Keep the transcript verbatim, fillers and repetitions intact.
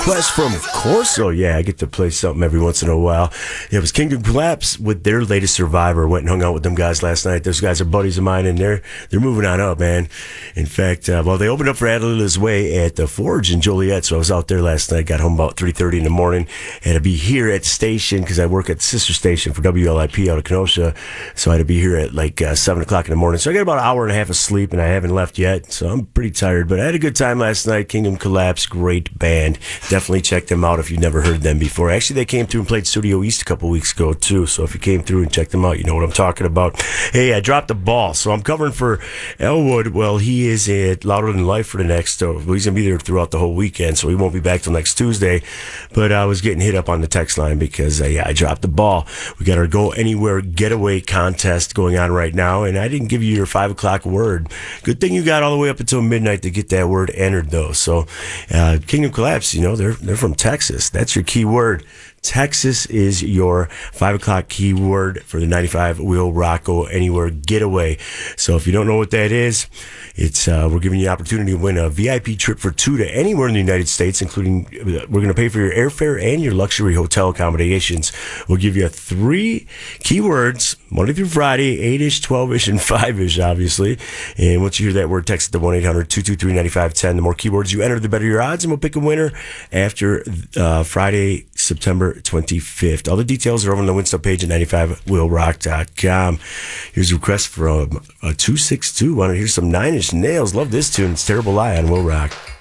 Quest from Corso. Yeah, I get to play something every once in a while. It was Kingdom Collapse with their latest Survivor. Went and hung out with them guys last night. Those guys are buddies of mine, and they're they're moving on up, man. In fact, uh, well, they opened up for Adelila's Way at the Forge in Joliet, so I was out there last night. Got home about three thirty in the morning. Had to be here at the station because I work at the sister station for W L I P out of Kenosha, so I had to be here at like uh, seven o'clock in the morning. So I got about an hour and a half of sleep, and I haven't left yet, so I'm pretty tired. But I had a good time last night. Kingdom Collapse, great band. Definitely check them out if you've never heard them before. Actually, they came through and played Studio East a couple weeks ago, too. So if you came through and checked them out, you know what I'm talking about. Hey, I dropped the ball. So I'm covering for Elwood. Well, he is at Louder Than Life for the next, uh, well, he's going to be there throughout the whole weekend, so he won't be back till next Tuesday. But I was getting hit up on the text line because uh, yeah, I dropped the ball. We got our Go Anywhere Getaway contest going on right now, and I didn't give you your five o'clock word. Good thing you got all the way up until midnight to get that word entered, though. So uh, Kingdom Collapse, you know, they're they're from Texas. That's your key word. Texas is your five o'clock keyword for the ninety-five Wheel Rock Go Anywhere Getaway. So if you don't know what that is, it's uh, we're giving you the opportunity to win a V I P trip for two to anywhere in the United States, including we're going to pay for your airfare and your luxury hotel accommodations. We'll give you three keywords, Monday through Friday, eight-ish, twelve-ish, and five-ish, obviously. And once you hear that word, text it to one eight hundred two two three nine five one zero. The more keywords you enter, the better your odds, and we'll pick a winner after uh, Friday, September twenty-fifth. All the details are over on the Winstop page at ninety-five wheel rock dot com. Here's a request from uh, two six two. Want to hear some Nine Inch Nails? Love this tune. It's Terrible Lie on Will Rock.